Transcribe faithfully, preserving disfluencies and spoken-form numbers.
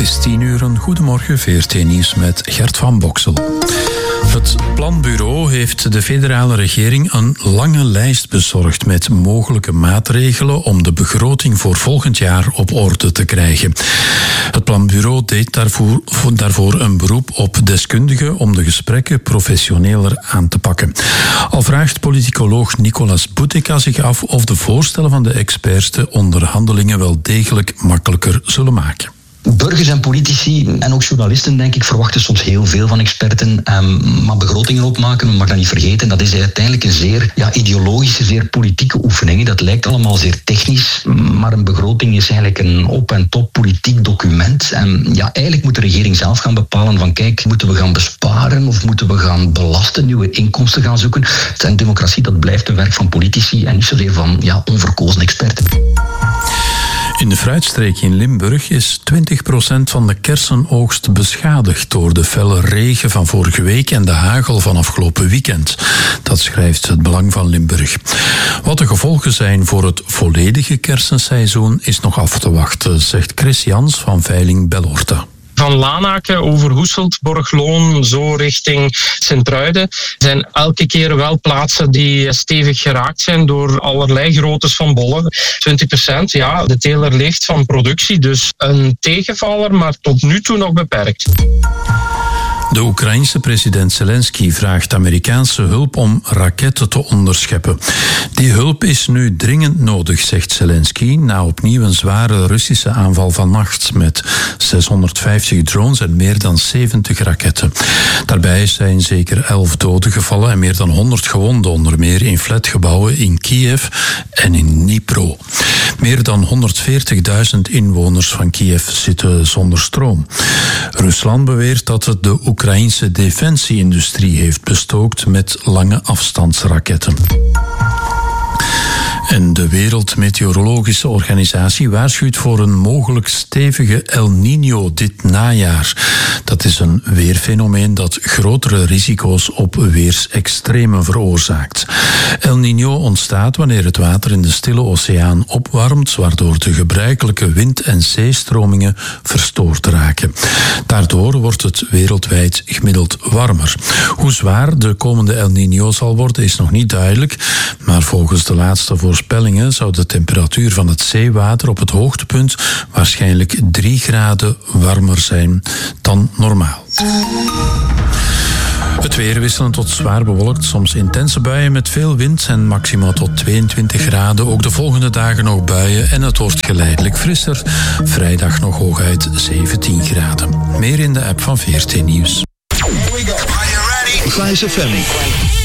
is tien uur, een goedemorgen, V R T Nieuws met Gert van Boksel. Het Planbureau heeft de federale regering een lange lijst bezorgd met mogelijke maatregelen om de begroting voor volgend jaar op orde te krijgen. Het Planbureau deed daarvoor, daarvoor een beroep op deskundigen om de gesprekken professioneler aan te pakken. Al vraagt politicoloog Nicolas Boutica zich af of de voorstellen van de experts de onderhandelingen wel degelijk makkelijker zullen maken. Burgers en politici en ook journalisten, denk ik, verwachten soms heel veel van experten. Um, maar begrotingen opmaken, we mag dat niet vergeten, dat is uiteindelijk een zeer ja, ideologische, zeer politieke oefening. Dat lijkt allemaal zeer technisch, maar een begroting is eigenlijk een op- en top politiek document. En ja, eigenlijk moet de regering zelf gaan bepalen van kijk, moeten we gaan besparen of moeten we gaan belasten, nieuwe inkomsten gaan zoeken. En democratie, dat blijft een werk van politici en niet zozeer van ja, onverkozen experten. In de fruitstreek in Limburg is twintig procent van de kersenoogst beschadigd door de felle regen van vorige week en de hagel van afgelopen weekend. Dat schrijft het Belang van Limburg. Wat de gevolgen zijn voor het volledige kersenseizoen is nog af te wachten, zegt Chris Jans van Veiling Bellorta. Van Lanaken over Hoeselt, Borgloon, zo richting Sint-Truiden zijn elke keer wel plaatsen die stevig geraakt zijn door allerlei groottes van bollen. twintig procent, ja, de teler leeft van productie, dus een tegenvaller, maar tot nu toe nog beperkt. De Oekraïense president Zelensky vraagt Amerikaanse hulp om raketten te onderscheppen. Die hulp is nu dringend nodig, zegt Zelensky, na opnieuw een zware Russische aanval vannacht met zeshonderdvijftig drones en meer dan zeventig raketten. Daarbij zijn zeker elf doden gevallen en meer dan honderd gewonden, onder meer in flatgebouwen in Kiev en in Dnipro. Meer dan honderdveertigduizend inwoners van Kiev zitten zonder stroom. Rusland beweert dat het de Oekraïense defensieindustrie heeft bestookt met lange afstandsraketten. En de Wereldmeteorologische Organisatie waarschuwt voor een mogelijk stevige El Niño dit najaar. Dat is een weerfenomeen dat grotere risico's op weersextremen veroorzaakt. El Niño ontstaat wanneer het water in de Stille Oceaan opwarmt, waardoor de gebruikelijke wind- en zeestromingen verstoord raken. Daardoor wordt het wereldwijd gemiddeld warmer. Hoe zwaar de komende El Niño zal worden is nog niet duidelijk, maar volgens de laatste voorspellingen Voorspellingen zou de temperatuur van het zeewater op het hoogtepunt waarschijnlijk drie graden warmer zijn dan normaal. Het weer wisselend tot zwaar bewolkt, soms intense buien met veel wind en maximaal tot tweeëntwintig graden. Ook de volgende dagen nog buien en het wordt geleidelijk frisser. Vrijdag nog hooguit zeventien graden. Meer in de app van V R T Nieuws. Here we go. Are you ready? Fly F M.